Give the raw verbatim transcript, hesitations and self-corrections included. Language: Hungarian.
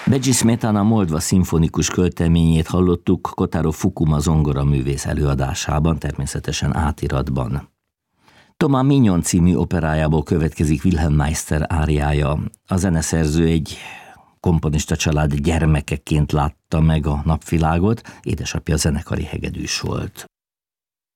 Begyi Smetana Moldva szimfonikus költeményét hallottuk Kotaro Fukuma zongoraművész előadásában, természetesen átiratban. Thomas Mignon című operájából következik Wilhelm Meister áriája. A zeneszerző egy komponista család gyermekeként látta meg a napvilágot, édesapja zenekari hegedűs volt.